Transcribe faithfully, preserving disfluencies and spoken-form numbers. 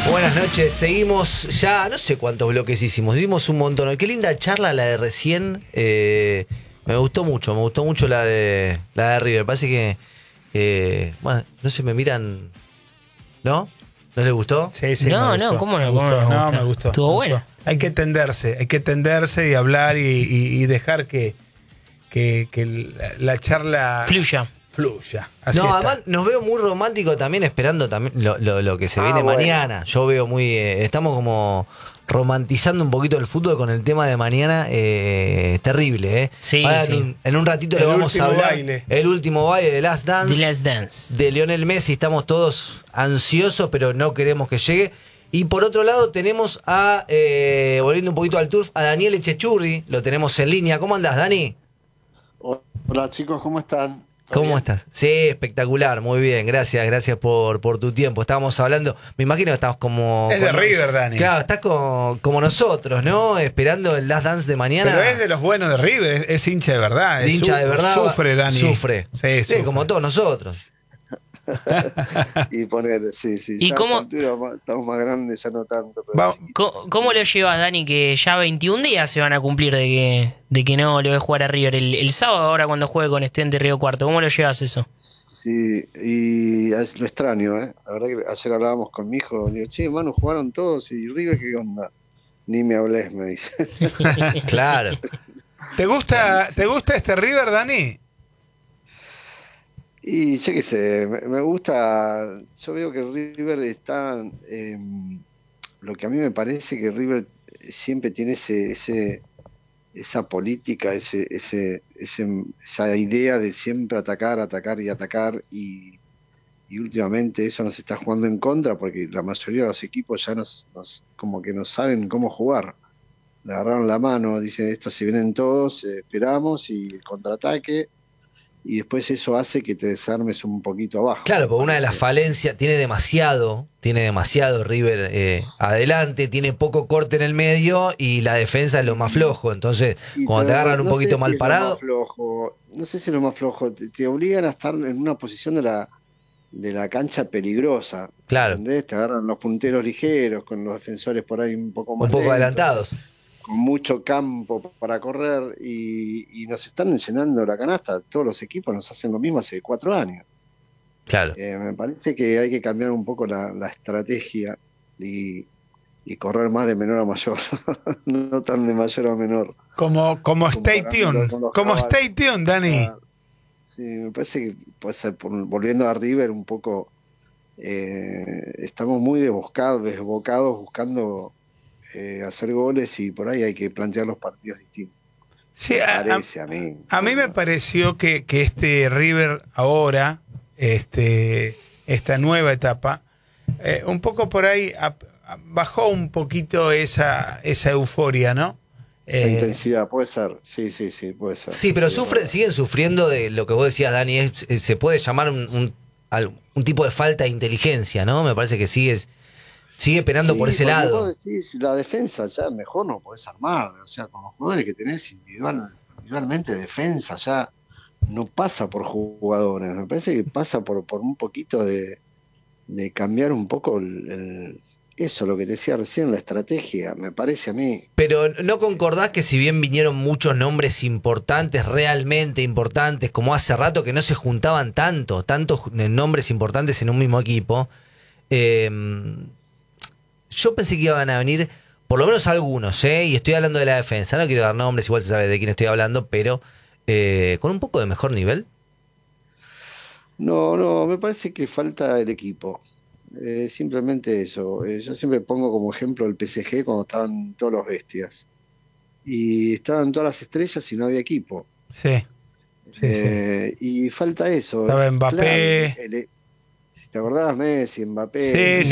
Buenas noches, seguimos ya, no sé cuántos bloques hicimos, hicimos un montón. Qué linda charla la de recién, eh, me gustó mucho, me gustó mucho la de la de River. Parece que, eh, bueno, no sé, me miran, ¿no? ¿No les gustó? Sí, sí, No, me no, gustó, ¿cómo no? me ¿Cómo gustó, no me no, gusta? me gustó. Estuvo me bueno. gustó. Hay que tenderse, hay que tenderse y hablar y, y, y dejar que, que, que la, la charla Fluya. fluya. Así No, está. además nos veo muy romántico también esperando también lo, lo, lo que se Ah, viene bueno. mañana. Yo veo muy, eh, estamos como romantizando un poquito el fútbol con el tema de mañana, eh, terrible, ¿eh? Sí, Ahora sí. En, un, en un ratito El le vamos a último hablar baile. el último baile de Last Dance. The Last Dance. De Lionel Messi, estamos todos ansiosos, pero no queremos que llegue. Y por otro lado tenemos a, eh, volviendo un poquito al turf, a Daniel Echechurri, lo tenemos en línea. ¿Cómo andás, Dani? Hola chicos, ¿cómo están? ¿Cómo bien? estás? Sí, espectacular, muy bien, gracias, gracias por, por tu tiempo. Estábamos hablando, me imagino que estamos como... Es de como- River, Dani. Claro, estás como, como nosotros, ¿no? Esperando el Last Dance de mañana. Pero es de los buenos de River, es, es hincha de verdad. De es hincha su- de verdad. Sufre, Dani. Sufre. Sí, Sí, sufre. como todos nosotros. Y poner, sí, sí. ¿Y ya cómo- a esta altura ma- estamos más grandes, ya no tanto. Pero Va- chiquitos. ¿Cómo, cómo lo llevas, Dani, que ya veintiún días se van a cumplir de que, de que no lo ves jugar a River? El, el sábado, ahora cuando juegue con Estudiantes Río Cuarto, ¿cómo lo llevas eso? Sí, y es- lo extraño, ¿eh? La verdad que ayer hablábamos con mi hijo, le digo, che, mano, jugaron todos y River, ¿qué onda? Ni me hables, me dice. Claro. ¿Te gusta, ¿Te gusta este River, Dani? Y yo qué sé, me, me gusta, yo veo que River está, eh, lo que a mí me parece que River siempre tiene ese, ese esa política, ese, ese, ese, esa idea de siempre atacar, atacar y atacar, y, y últimamente eso nos está jugando en contra porque la mayoría de los equipos ya nos, nos como que no saben cómo jugar. Le agarraron la mano, dicen, estos se vienen todos, eh, esperamos y el contraataque, y después eso hace que te desarmes un poquito abajo. Claro, porque una de las Parece. falencias, tiene demasiado, tiene demasiado River eh, adelante, tiene poco corte en el medio y la defensa es lo más flojo. Entonces, Y cuando te no- agarran un no sé poquito si mal es lo parado, más flojo, no sé si es lo más flojo, te, te obligan a estar en una posición de la de la cancha peligrosa. Claro. ¿Entendés? Te agarran los punteros ligeros, con los defensores por ahí un poco más un poco lentos, adelantados. con mucho campo para correr, y, y nos están llenando la canasta. Todos los equipos nos hacen lo mismo hace cuatro años. Claro. Eh, me parece que hay que cambiar un poco la, la estrategia y, y correr más de menor a mayor, no tan de mayor a menor. Como, como Stay Comparándolo Tuned. con los Como caballos. Stay Tuned, Dani. Ah, sí, me parece que puede ser, por- volviendo a River un poco, eh, estamos muy desbocados, desbocados buscando eh, hacer goles, y por ahí hay que plantear los partidos distintos. Sí, Me a, a- parece a mí. a mí me pareció que, que este River ahora, este, esta nueva etapa, eh, un poco por ahí a- a- bajó un poquito esa, esa euforia, ¿no? La Eh, intensidad, puede ser, sí, sí, sí, puede ser. Sí, pero Sí, sufre, verdad. siguen sufriendo de lo que vos decías, Dani, es- eh, se puede llamar un, un, al- un tipo de falta de inteligencia, ¿no? Me parece que sigue, sigue penando Sí, por ese porque lado. vos decís, la defensa ya mejor no podés armar, o sea, con los jugadores que tenés individual, individualmente, defensa ya no pasa por jugadores, me parece que pasa por, por un poquito de, de cambiar un poco el, el- eso, lo que te decía recién, la estrategia, me parece a mí. Pero ¿no concordás que si bien vinieron muchos nombres importantes, realmente importantes, como hace rato que no se juntaban tanto, tantos nombres importantes en un mismo equipo, eh, yo pensé que iban a venir por lo menos algunos, ¿eh? Y estoy hablando de la defensa, no quiero dar nombres, igual se sabe de quién estoy hablando, pero eh, con un poco de mejor nivel. No, no, me parece que falta el equipo. Eh, simplemente eso. Eh, yo siempre pongo como ejemplo el P S G cuando estaban todos los bestias. Y estaban todas las estrellas y no había equipo. sí. Sí, sí. Eh, y falta eso. Estaba es Mbappé. clave. El- si te acordabas, Messi, Mbappé. Sí,